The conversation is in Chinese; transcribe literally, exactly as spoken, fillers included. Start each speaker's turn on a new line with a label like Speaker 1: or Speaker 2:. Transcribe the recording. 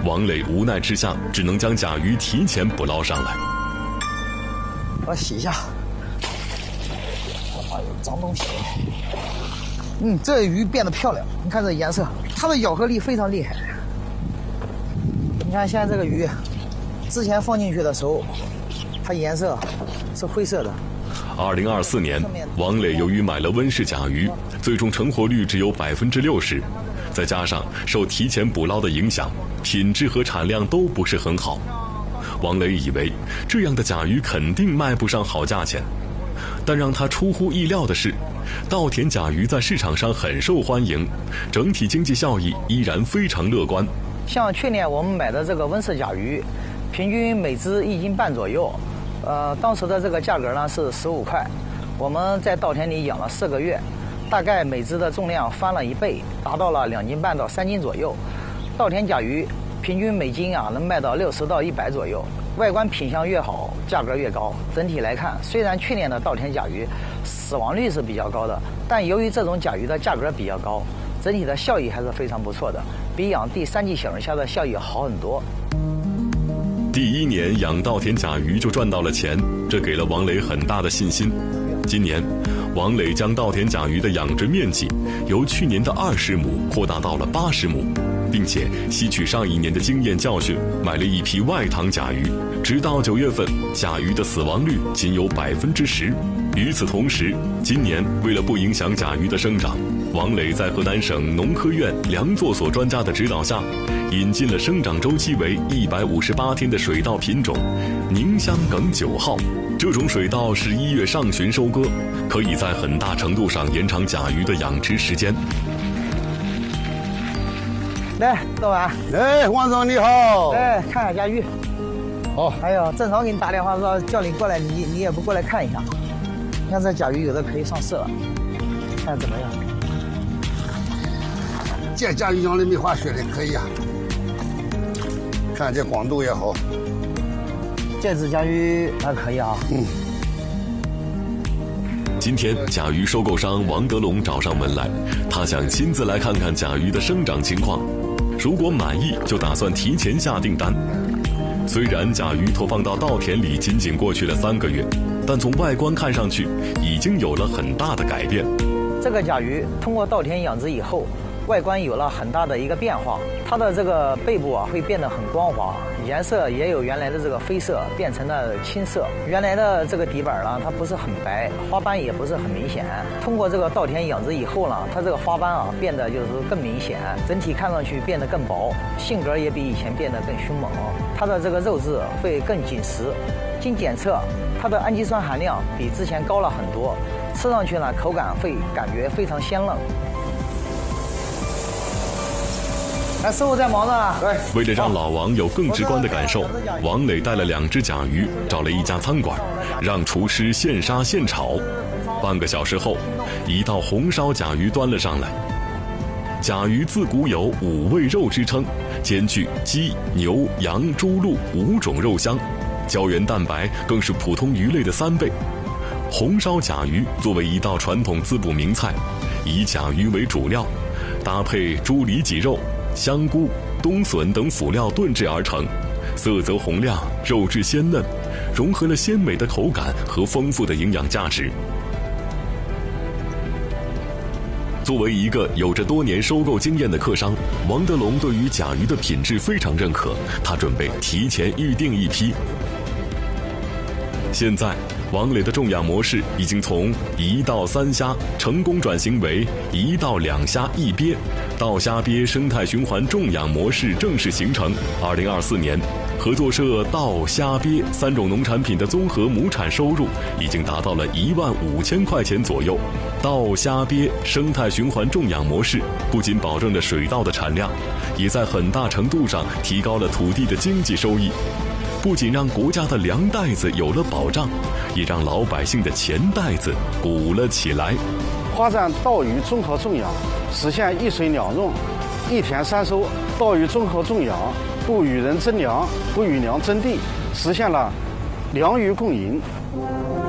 Speaker 1: 王磊无奈之下，只能将甲鱼提前捕捞上来。
Speaker 2: 我洗一下，我怕有脏东西。嗯，这鱼变得漂亮，你看这颜色，它的咬合力非常厉害。你看现在这个鱼，之前放进去的时候，它颜色是灰色的。
Speaker 1: 二零二四年，王磊由于买了温室甲鱼，最终成活率只有百分之六十，再加上受提前捕捞的影响，品质和产量都不是很好。王磊以为这样的甲鱼肯定卖不上好价钱，但让他出乎意料的是，稻田甲鱼在市场上很受欢迎，整体经济效益依然非常乐观。
Speaker 2: 像去年我们买的这个温室甲鱼，平均每只一斤半左右，呃，当时的这个价格呢是十五块。我们在稻田里养了四个月，大概每只的重量翻了一倍，达到了两斤半到三斤左右。稻田甲鱼平均每斤啊能卖到六十到一百左右，外观品相越好，价格越高。整体来看，虽然去年的稻田甲鱼死亡率是比较高的，但由于这种甲鱼的价格比较高，整体的效益还是非常不错的，比养第三季小龙虾的效益好很多。
Speaker 1: 第一年养稻田甲鱼就赚到了钱，这给了王磊很大的信心。今年，王磊将稻田甲鱼的养殖面积由去年的二十亩扩大到了八十亩，并且吸取上一年的经验教训，买了一批外塘甲鱼。直到九月份，甲鱼的死亡率仅有百分之十。与此同时，今年为了不影响甲鱼的生长，王磊在河南省农科院梁作所专家的指导下，引进了生长周期为一百五十八天的水稻品种宁香梗九号。这种水稻是一月上旬收割，可以在很大程度上延长甲鱼的养殖时间。
Speaker 2: 来，老板。
Speaker 3: 哎，王总你好。
Speaker 2: 来看看甲鱼。
Speaker 3: 好。
Speaker 2: 哎呦，正常给你打电话说叫你过来，你你也不过来看一下。你看这甲鱼有的可以上市了，看怎么样？
Speaker 3: 这甲鱼养的没话说的，可以啊。看这光度也好。
Speaker 2: 这只甲鱼还可以啊。
Speaker 3: 嗯。
Speaker 1: 今天，甲鱼收购商王德龙找上门来，他想亲自来看看甲鱼的生长情况，如果满意，就打算提前下订单。虽然甲鱼投放到稻田里仅仅过去了三个月，但从外观看上去，已经有了很大的改变。
Speaker 2: 这个甲鱼通过稻田养殖以后，外观有了很大的一个变化，它的这个背部啊会变得很光滑，颜色也有原来的这个绯色变成了青色。原来的这个底板呢，它不是很白，花斑也不是很明显。通过这个稻田养殖以后呢，它这个花斑啊变得就是更明显，整体看上去变得更薄，性格也比以前变得更凶猛。它的这个肉质会更紧实。经检测，它的氨基酸含量比之前高了很多，吃上去呢口感会感觉非常鲜嫩。来，师傅在忙着呢。
Speaker 1: 为了让老王有更直观的感受，王磊带了两只甲鱼，找了一家餐馆，让厨师现杀现炒。半个小时后，一道红烧甲鱼端了上来。甲鱼自古有五味肉之称，兼具鸡、牛、羊、猪、鹿五种肉香，胶原蛋白更是普通鱼类的三倍。红烧甲鱼作为一道传统滋补名菜，以甲鱼为主料，搭配猪里脊肉、香菇、冬笋等辅料炖制而成，色泽红亮，肉质鲜嫩，融合了鲜美的口感和丰富的营养价值。作为一个有着多年收购经验的客商，王德龙对于甲鱼的品质非常认可，他准备提前预定一批。现在，王磊的种养模式已经从一到三虾成功转型为一到两虾一鳖，稻虾鳖生态循环种养模式正式形成。二零二四年，合作社稻虾鳖三种农产品的综合亩产收入已经达到了一万五千块钱左右。稻虾鳖生态循环种养模式不仅保证了水稻的产量，也在很大程度上提高了土地的经济收益。不仅让国家的粮袋子有了保障，也让老百姓的钱袋子鼓了起来。
Speaker 4: 发展稻鱼综合种养，实现一水两用、一田三收。稻鱼综合种养，不与人争粮，不与粮争地，实现了粮鱼共赢。